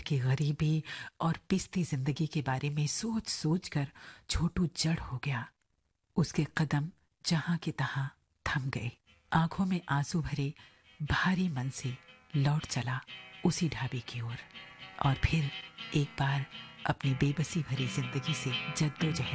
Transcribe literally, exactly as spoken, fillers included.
की गरीबी और पिसती जिंदगी के बारे में सोच सोच कर छोटू जड़ हो गया। उसके कदम जहां के तहां थम गए। आंखों में आंसू भरे भारी मन से लौट चला उसी ढाबे की ओर और फिर एक बार अपनी बेबसी भरी जिंदगी से जद्दोजहद